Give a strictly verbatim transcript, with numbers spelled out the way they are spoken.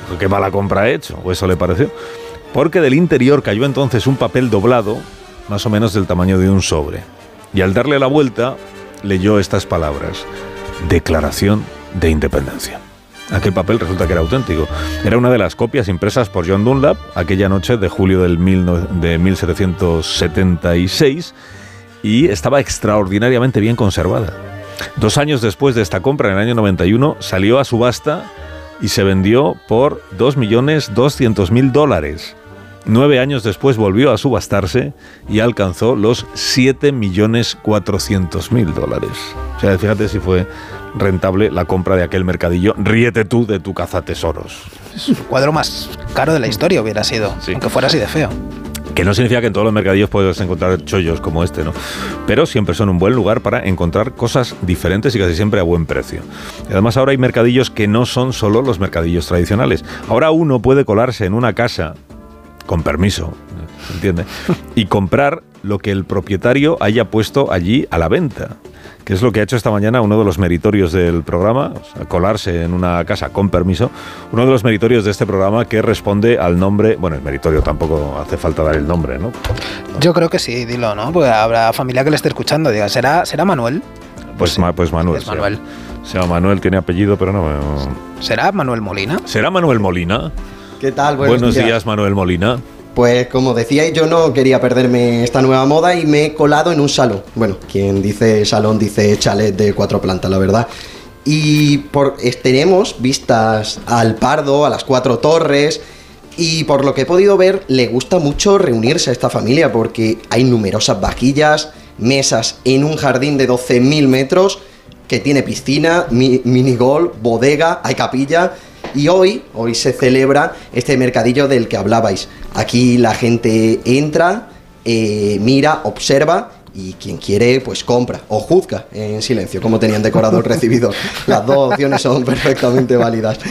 qué mala compra he hecho, o eso le pareció. Porque del interior cayó entonces un papel doblado, más o menos del tamaño de un sobre. Y al darle la vuelta, leyó estas palabras: Declaración de Independencia. Aquel papel resulta que era auténtico. Era una de las copias impresas por John Dunlap aquella noche de julio del mil, de mil setecientos setenta y seis y estaba extraordinariamente bien conservada. Dos años después de esta compra, en el año noventa y uno, salió a subasta y se vendió por dos millones doscientos mil dólares. Nueve años después volvió a subastarse y alcanzó los siete millones cuatrocientos mil dólares. O sea, fíjate si fue rentable la compra de aquel mercadillo. Ríete tú de tu cazatesoros. Es el cuadro más caro de la historia hubiera sido, sí, aunque fuera así de feo. Que no significa que en todos los mercadillos puedas encontrar chollos como este, ¿no? Pero siempre son un buen lugar para encontrar cosas diferentes y casi siempre a buen precio. Y además ahora hay mercadillos que no son solo los mercadillos tradicionales. Ahora uno puede colarse en una casa con permiso, ¿entiendes? Y comprar lo que el propietario haya puesto allí a la venta, que es lo que ha hecho esta mañana uno de los meritorios del programa, o sea, colarse en una casa con permiso, uno de los meritorios de este programa que responde al nombre, bueno, el meritorio tampoco hace falta dar el nombre, ¿no? Yo creo que sí, dilo, ¿no? Porque habrá familia que le esté escuchando, diga, ¿será, ¿será Manuel? Pues, sí, pues Manuel. Es Manuel. Se llama Manuel, tiene apellido, pero no... ¿Será Manuel Molina? ¿Será Manuel Molina? ¿Qué tal? Buenos, Buenos días. días, Manuel Molina. Pues como decíais, yo no quería perderme esta nueva moda y me he colado en un salón. Bueno, quien dice salón dice chalet de cuatro plantas, la verdad. Y por, tenemos vistas al Pardo, a las Cuatro Torres, y por lo que he podido ver, le gusta mucho reunirse a esta familia porque hay numerosas vajillas, mesas en un jardín de doce mil metros que tiene piscina, mi, minigolf, bodega, hay capilla. Y hoy, hoy se celebra este mercadillo del que hablabais. Aquí la gente entra, eh, mira, observa y quien quiere, pues compra o juzga en silencio, como tenían decorado el recibidor. Las dos opciones son perfectamente válidas.